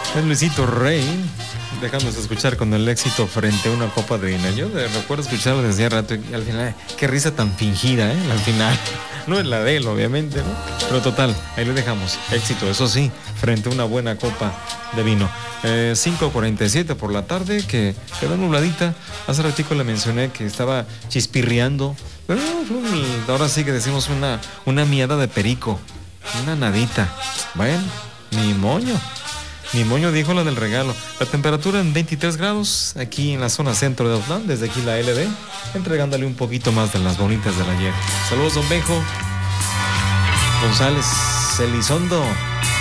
Es Luisito Rey, dejándonos escuchar con el éxito frente a una copa de vino. Yo recuerdo escucharlo desde hace rato y al final, qué risa tan fingida, al final. No es la de él, obviamente, ¿no? Pero total, ahí le dejamos. Éxito, eso sí, frente a una buena copa de vino. 5:47 por la tarde, que quedó nubladita. Hace ratito le mencioné que estaba chispirreando. Pero ahora sí que decimos una miada de perico. Una nadita. Bueno, ni moño. Mi moño dijo la del regalo. La temperatura en 23 grados aquí en la zona centro de Otlán. Desde aquí la LD, entregándole un poquito más de las bonitas del ayer. Saludos, don Benjo González Elizondo.